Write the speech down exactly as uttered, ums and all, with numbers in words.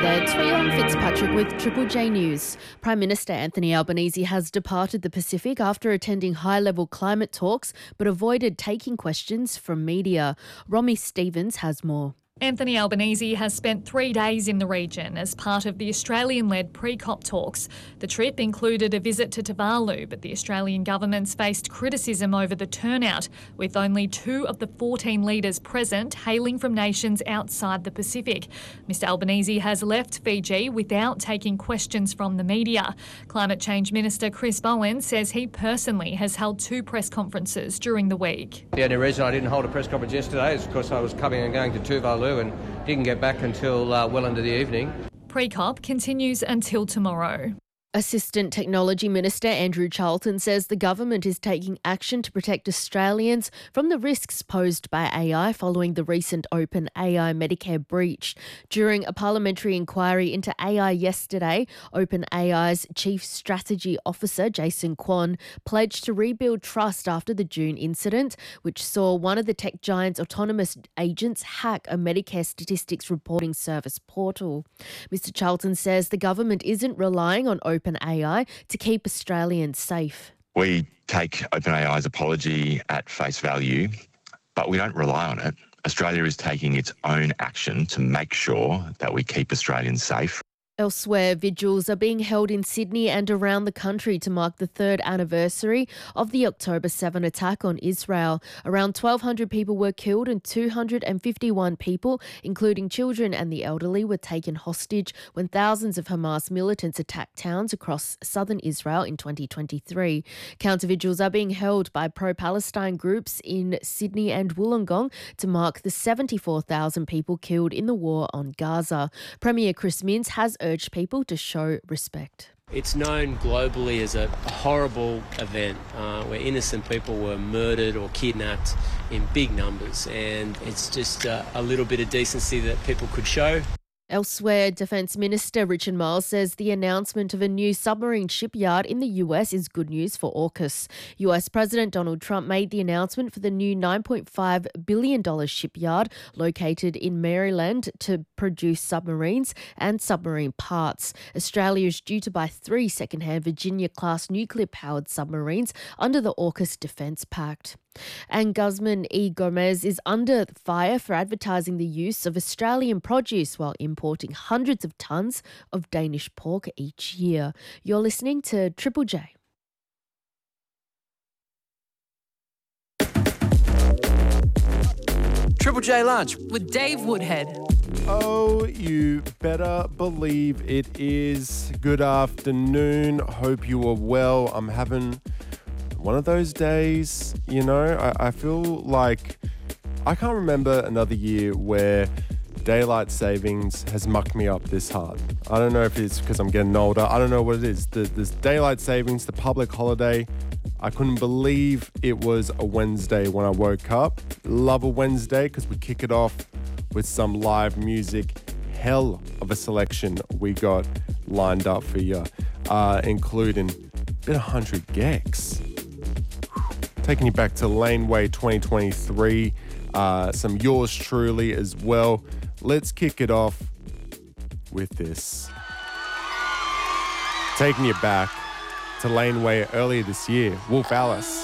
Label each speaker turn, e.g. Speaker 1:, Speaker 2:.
Speaker 1: there, it's Rhian Fitzpatrick with Triple J News. Prime Minister Anthony Albanese has departed the Pacific after attending high-level climate talks but avoided taking questions from media. Romy Stevens has more.
Speaker 2: Anthony Albanese has spent three days in the region as part of the Australian-led pre-COP talks. The trip included a visit to Tuvalu, but the Australian government's faced criticism over the turnout, with only two of the fourteen leaders present hailing from nations outside the Pacific. Mister Albanese has left Fiji without taking questions from the media. Climate Change Minister Chris Bowen says he personally has held two press conferences during the week.
Speaker 3: The only reason I didn't hold a press conference yesterday is because I was coming and going to Tuvalu and didn't get back until uh, well into the evening.
Speaker 2: Pre-COP continues until tomorrow.
Speaker 1: Assistant Technology Minister Andrew Charlton says the government is taking action to protect Australians from the risks posed by A I following the recent Open A I Medicare breach. During a parliamentary inquiry into A I yesterday, Open A I's Chief Strategy Officer Jason Kwon pledged to rebuild trust after the June incident, which saw one of the tech giant's autonomous agents hack a Medicare statistics reporting service portal. Mister Charlton says the government isn't relying on Open OpenAI to keep Australians safe.
Speaker 4: We take OpenAI's apology at face value, but we don't rely on it. Australia is taking its own action to make sure that we keep Australians safe.
Speaker 1: Elsewhere, vigils are being held in Sydney and around the country to mark the third anniversary of the October seventh attack on Israel. Around twelve hundred people were killed and two hundred fifty-one people, including children and the elderly, were taken hostage when thousands of Hamas militants attacked towns across southern Israel in twenty twenty-three. Counter-vigils are being held by pro-Palestine groups in Sydney and Wollongong to mark the seventy-four thousand people killed in the war on Gaza. Premier Chris Minns has urged people to show respect.
Speaker 5: It's known globally as a horrible event uh, where innocent people were murdered or kidnapped in big numbers, and it's just uh, a little bit of decency that people could show.
Speaker 1: Elsewhere, Defence Minister Richard Marles says the announcement of a new submarine shipyard in the U S is good news for AUKUS. U S President Donald Trump made the announcement for the new nine point five billion dollars shipyard located in Maryland to produce submarines and submarine parts. Australia is due to buy three second-hand Virginia-class nuclear-powered submarines under the AUKUS Defence Pact. And Guzman E. Gomez is under fire for advertising the use of Australian produce while importing hundreds of tonnes of Danish pork each year. You're listening to Triple J.
Speaker 6: Triple J Lunch
Speaker 7: with Dave Woodhead.
Speaker 8: Oh, you better believe it is. Good afternoon. Hope you are well. I'm having one of those days, you know, I, I feel like I can't remember another year where daylight savings has mucked me up this hard. I don't know if it's because I'm getting older. I don't know what it is. The, this daylight savings, the public holiday, I couldn't believe it was a Wednesday when I woke up. Love a Wednesday because we kick it off with some live music. Hell of a selection we got lined up for you, uh, including a bit of one hundred gecs. Taking you back to Laneway twenty twenty-three, uh, some Yours Truly as well. Let's kick it off with this. Taking you back to Laneway earlier this year, Wolf Alice.